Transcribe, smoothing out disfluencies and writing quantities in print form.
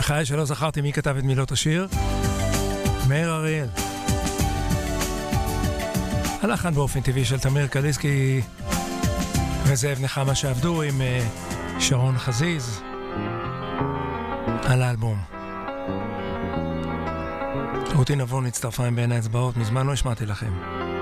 בחיי שלא זכרתי מי כתב את מילות השיר. מאיר אריאל. הלחן באופן טבעי של תמיר קליסקי וזאב נחמה שעבדו עם שרון חזיז על האלבום. רותי נבון הצטרפה עם בין האצבעות, מזמן לא השמעתי לכם.